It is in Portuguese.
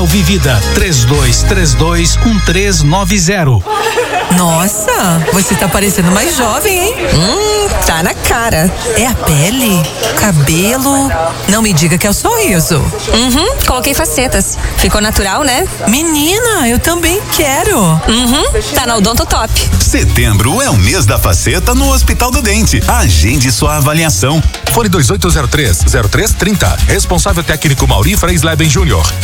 Vivida, 3232-1390. Nossa, você tá parecendo mais jovem, hein? Tá na cara. É a pele? Cabelo? Não me diga que é o sorriso. Coloquei facetas. Ficou natural, né? Menina, eu também quero. Tá na Odontotop. Setembro é o mês da faceta no Hospital do Dente. Agende sua avaliação. Fone 2803-0330. Responsável técnico Mauri Freisleben Júnior.